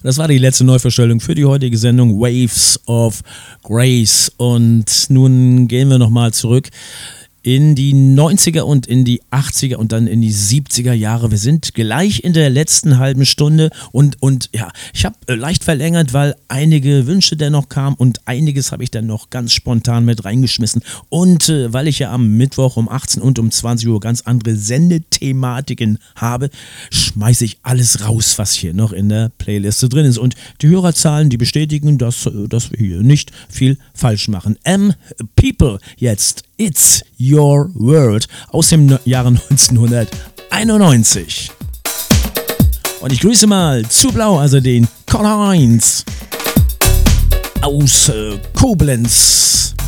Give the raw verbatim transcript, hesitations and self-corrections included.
Das war die letzte Neuvorstellung für die heutige Sendung Waves of Grace. Und nun gehen wir nochmal zurück in die neunziger und in die achtziger und dann in die siebziger Jahre. Wir sind gleich in der letzten halben Stunde und, und ja, ich habe leicht verlängert, weil einige Wünsche dennoch kamen und einiges habe ich dann noch ganz spontan mit reingeschmissen. Und äh, weil ich ja am Mittwoch um achtzehn und um zwanzig Uhr ganz andere Sendethematiken habe, schmeiße ich alles raus, was hier noch in der Playliste drin ist. Und die Hörerzahlen, die bestätigen, dass, dass wir hier nicht viel falsch machen. M People jetzt. It's Your World aus dem Jahre neunzehnhunderteinundneunzig. Und ich grüße mal zu Blau, also den Karl-Heinz aus äh, Koblenz.